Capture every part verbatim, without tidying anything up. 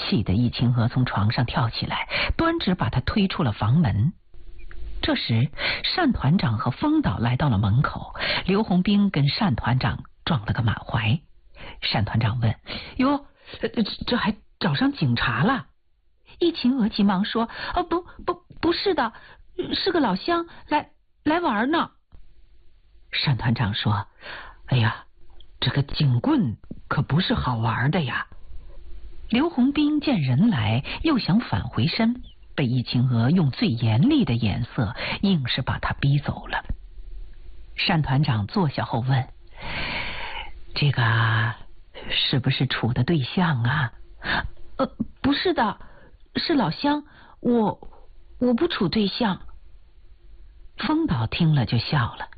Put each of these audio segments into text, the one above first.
气得易清娥从床上跳起来，端直把他推出了房门。这时单团长和风导来到了门口，刘洪兵跟单团长撞了个满怀。单团长问：哟，这还找上警察了？易清娥急忙说：哦，不不不是的，是个老乡来来玩呢。单团长说：哎呀，这个警棍可不是好玩的呀。刘洪兵见人来，又想返回身，被易清娥用最严厉的眼色硬是把他逼走了。单团长坐下后问：这个是不是处的对象啊？呃，不是的，是老乡，我我不处对象。风导听了就笑了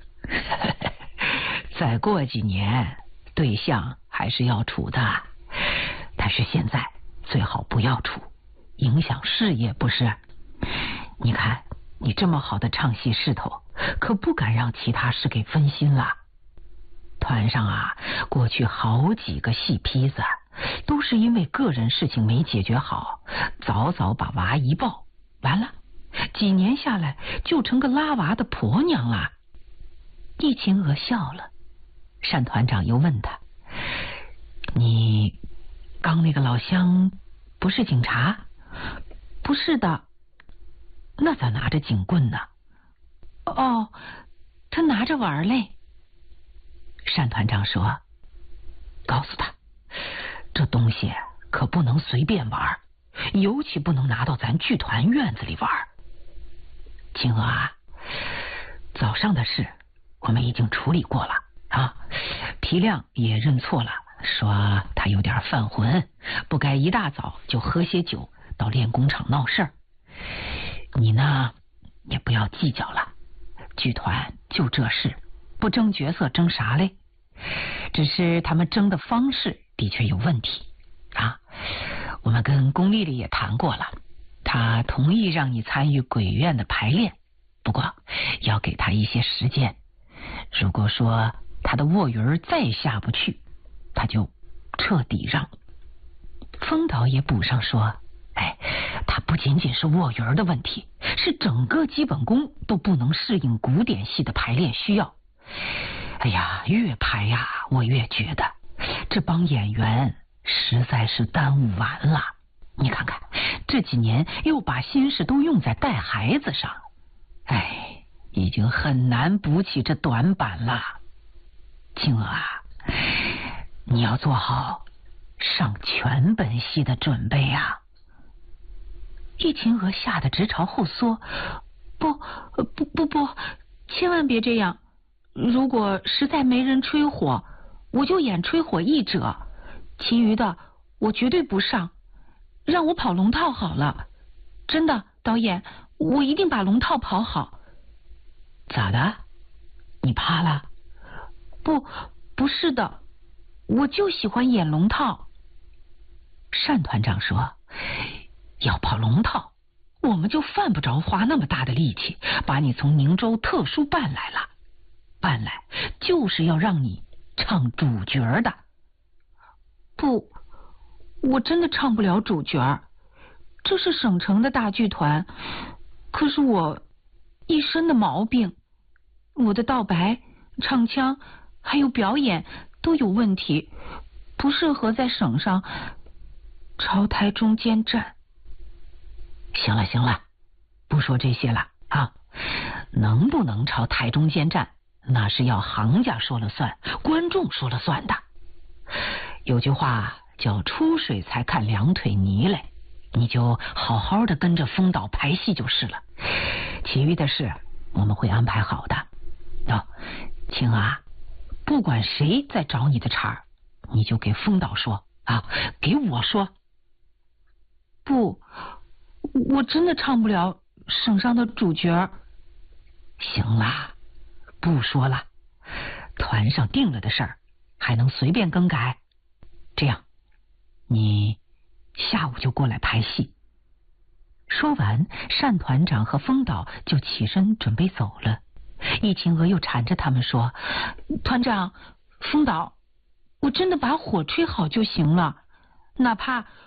再过几年对象还是要处的，但是现在最好不要处，影响事业不是？你看你这么好的唱戏势头，可不敢让其他事给分心了。团上啊，过去好几个戏坯子都是因为个人事情没解决好，早早把娃一抱，完了几年下来就成个拉娃的婆娘了。易清娥笑了。单团长又问他：你刚那个老乡不是警察？不是的。那咋拿着警棍呢？哦，他拿着玩嘞。单团长说：告诉他，这东西可不能随便玩，尤其不能拿到咱剧团院子里玩。清娥啊，早上的事我们已经处理过了啊，皮亮也认错了，说他有点犯浑，不该一大早就喝些酒到练功场闹事儿。你呢也不要计较了，剧团就这事，不争角色争啥嘞？只是他们争的方式的确有问题啊。我们跟龚丽丽也谈过了，她同意让你参与鬼院的排练，不过要给她一些时间。如果说她的卧云再下不去，她就彻底让。风导也补上说：哎，他不仅仅是卧云的问题，是整个基本功都不能适应古典戏的排练需要。哎呀，越排呀，我越觉得这帮演员实在是耽误完了。你看看这几年又把心思都用在带孩子上，哎，已经很难补起这短板了。青娥啊，你要做好上全本戏的准备啊。易清娥吓得直朝后缩：不不不不，千万别这样，如果实在没人吹火，我就演吹火一者，其余的我绝对不上，让我跑龙套好了。真的，导演，我一定把龙套跑好。咋的？你怕了？不，不是的，我就喜欢演龙套。单团长说：要跑龙套，我们就犯不着花那么大的力气把你从宁州特殊办来了，办来就是要让你唱主角的。不，我真的唱不了主角，这是省城的大剧团，可是我一身的毛病，我的道白、唱腔还有表演都有问题，不适合在省上朝台中间站。行了行了，不说这些了啊！能不能朝台中间站，那是要行家说了算，观众说了算的。有句话叫出水才看两腿泥嘞，你就好好的跟着风导排戏就是了，其余的事我们会安排好的。哦，青啊，不管谁在找你的茬儿，你就给风导说啊，给我说。不，我真的唱不了省上的主角。行啦，不说了，团上定了的事儿还能随便更改？这样，你下午就过来排戏。说完，单团长和风导就起身准备走了。易清娥又缠着他们说：团长、风导，我真的把火吹好就行了，哪怕